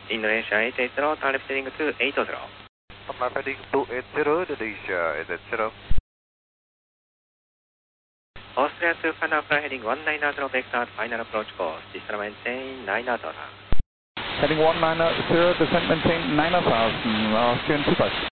Indonesia 880, turn left heading to 80. Turn left heading to 80, Indonesia 880. Austria 2 final fly heading 190 vector, final approach course, descent maintain 9,000. Heading 190, descent maintain 9,000, Austrian 2 touch.